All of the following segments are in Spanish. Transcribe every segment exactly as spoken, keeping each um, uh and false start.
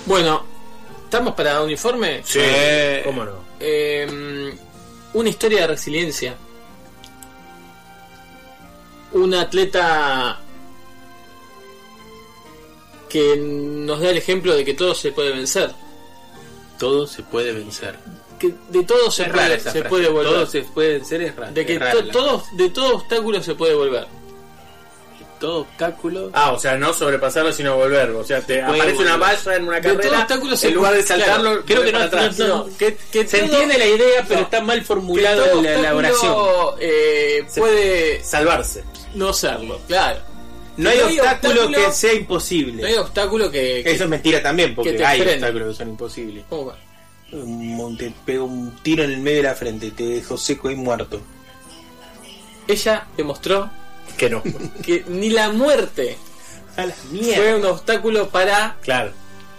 Bueno, ¿estamos para un informe? Sí, cómo no. Eh, una historia de resiliencia. Un atleta que nos da el ejemplo de que todo se puede vencer. Todo se puede vencer. Que de todo se, es puede, se puede volver. Todo se puede vencer es raro. De que es raro, to, todo, de todo obstáculo se puede volver. Todo obstáculo. Ah, o sea, no sobrepasarlo sino volver. O sea, te aparece volver. una valla en una De todo carrera, obstáculo se en lugar de puede- saltarlo, claro, Creo que no, para atrás. no, no, No, que, que se todo- entiende la idea, pero no, está mal que formulado todo la, la oración. obstáculo, eh, Se- puede Salvarse. no serlo, claro. No hay no hay obstáculo, obstáculo- que sea imposible. No hay obstáculo que, que Eso es mentira también, porque que te hay frene. obstáculos que son imposibles. ¿Cómo va? Un- Te pega un tiro en el medio de la frente, te dejó seco y muerto. Ella demostró Que no. que ni la muerte A la fue un obstáculo para Claro.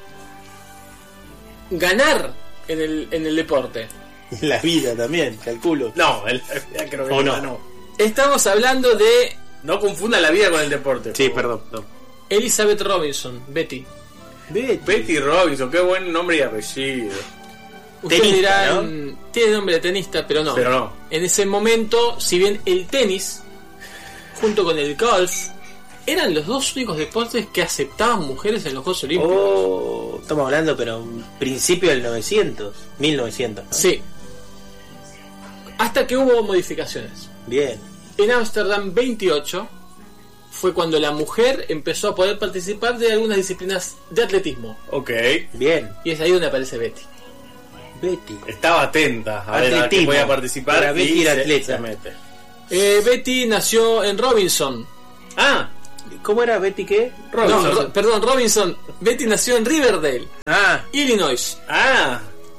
ganar en el, en el deporte. La vida también, calculo. No, el, ya creo que ¿O no. no? no. Estamos hablando de No confunda la vida con el deporte. Sí, por favor. perdón. perdón. Elizabeth Robinson, Betty. Betty Robinson, qué buen nombre y apellido. Ustedes Tenista, dirán, tiene nombre de tenista, pero no. Pero no. En ese momento, si bien el tenis, junto con el golf, eran los dos únicos deportes que aceptaban mujeres en los Juegos Olímpicos. Oh, estamos hablando, pero un principio del novecientos, mil novecientos. ¿no? Sí. Hasta que hubo modificaciones. Bien. En Ámsterdam veintiocho fue cuando la mujer empezó a poder participar de algunas disciplinas de atletismo. Ok. Bien. Y es ahí donde aparece Betty. Betty. Estaba atenta a ver a qué Atletismo. podía participar. Para Betty y era se- atleta. se mete. Eh, Betty nació en Robinson. Ah, ¿Cómo era Betty qué? No, Ro- perdón, Robinson. Betty nació en Riverdale, Ah, Illinois. ah.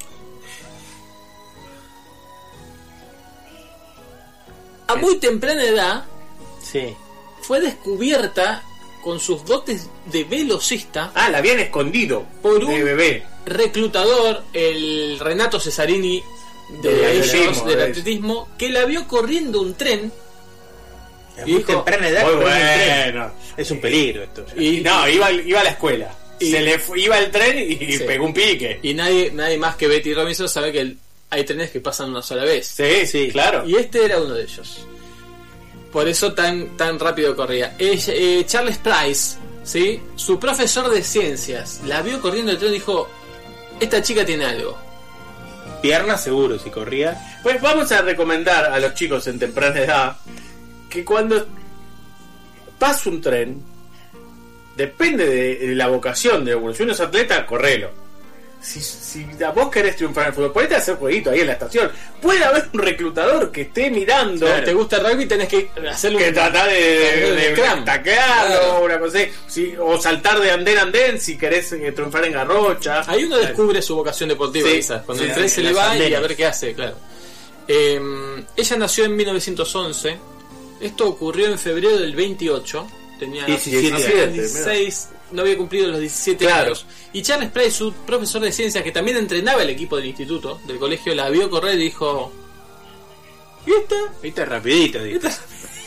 A muy temprana edad sí. fue descubierta con sus dotes de velocista Ah, la habían escondido. Por un- de bebé. reclutador, el Renato Cesarini de Del ellos, atletismo, del de atletismo, que la vio corriendo un tren. A Y muy dijo, temprana edad. Muy correr un tren. bueno. Es un peligro esto. Y, No, iba, iba a la escuela. Y- Se le fu- iba el tren y Sí. pegó un pique. y nadie, nadie más que Betty Robinson sabe que el- hay trenes que pasan una sola vez. Sí, sí, claro. Y este era uno de ellos. Por eso tan, tan rápido corría. Eh, eh, Charles Price, ¿sí? Su profesor de ciencias, la vio corriendo el tren y dijo, esta chica tiene algo. Pierna seguro si corría. Pues vamos a recomendar a los chicos en temprana edad que cuando pasa un tren, depende de, de la vocación de uno. Si uno es atleta, correlo. Si, si a vos querés triunfar en el fútbol, ponete a hacer jueguito ahí en la estación. Puede haber un reclutador que esté mirando. Si te gusta el rugby tenés que hacerlo Que un- tratar de, de, un de scrum. taclearlo, Claro. una cosa así. Sí, o saltar de andén a andén si querés eh, triunfar en garrocha. Ahí uno descubre su vocación deportiva, Sí, quizás. Cuando sí, el tren sí, se en le las va y andenes. a ver qué hace, claro. Eh, ella nació en mil novecientos once. Esto ocurrió en febrero del veintiocho. Tenía diecisiete, dieciséis, no había cumplido los diecisiete Claro. años. Y Charles Price, su profesor de ciencias, que también entrenaba el equipo del instituto, del colegio, la vio correr y dijo: ¿y esta? Viste, rapidito. digo. ¿Esta?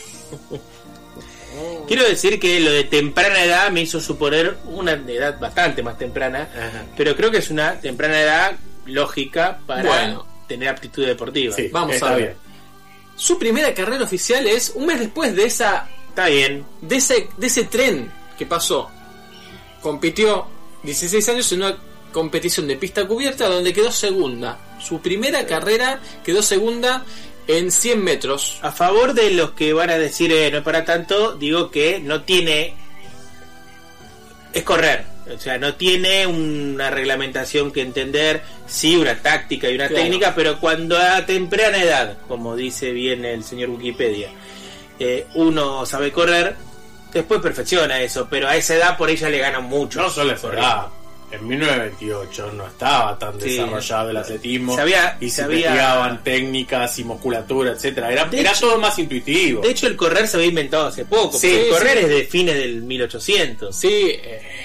Quiero decir que lo de temprana edad me hizo suponer una edad bastante más temprana, Ajá. pero creo que es una temprana edad lógica para Bueno. tener aptitud deportiva. Sí, Vamos está a ver. bien. Su primera carrera oficial es un mes después de esa Está bien. de ese, de ese tren que pasó. Compitió dieciséis años en una competición de pista cubierta donde quedó segunda. Su primera carrera quedó segunda en cien metros. A favor de los que van a decir eh, no es para tanto, digo que no tiene... Es correr. O sea, no tiene una reglamentación que entender, sí, una táctica y una Claro. técnica, pero cuando a temprana edad, como dice bien el señor Wikipedia, eh, uno sabe correr, después perfecciona eso, pero a esa edad por ella le ganan mucho. No solo es edad. En mil novecientos veintiocho no estaba tan Sí. desarrollado el atletismo. Se había- y se se había- investigaban técnicas y musculatura, etcétera. Era, De era hecho- todo más intuitivo. De hecho, el correr se había inventado hace poco. Sí, porque el correr sí. es de fines del mil ochocientos. Sí, eh,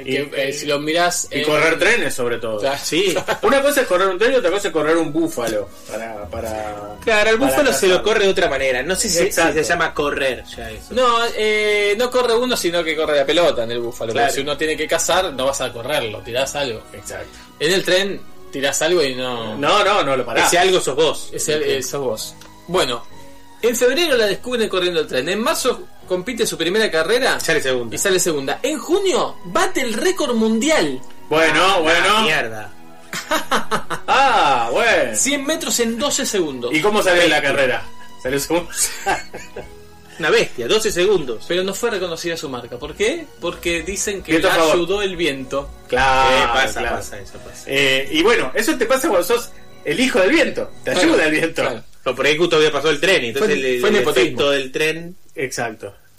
que, eh, si lo mirás... Y en- correr trenes, sobre todo. Claro. Sí. Una cosa es correr un tren y otra cosa es correr un búfalo. Para, para, Claro, al para búfalo se lo cazar. corre de otra manera. No sé si, si Exacto. se llama correr ya eso. No, eh, no corre uno, sino que corre la pelota en el búfalo. Claro. Porque si uno tiene que cazar, no vas a correrlo, tirás algo. Exacto. En el tren, tirás algo y no... No, no, no lo parás. Ese algo sos vos. Ese, eh, sos vos. Bueno, en febrero la descubren corriendo el tren. En marzo compite su primera carrera Sale segundo. y sale segunda. En junio bate el récord mundial. Bueno, Ah, bueno. mierda. Ah, bueno. cien metros en doce segundos. ¿Y cómo salió la carrera? Salió segundo. Una bestia, doce segundos. Pero no fue reconocida su marca. ¿Por qué? Porque dicen que Viento a la favor. ayudó el viento. Claro, Eh, pasa, claro. pasa, eso pasa. Eh, y bueno, eso te pasa cuando sos el hijo del viento. Te Claro, ayuda el viento. claro. O por ahí justo había pasado el tren, y entonces Fue- el, fue el nepotismo. efecto del tren. Exacto.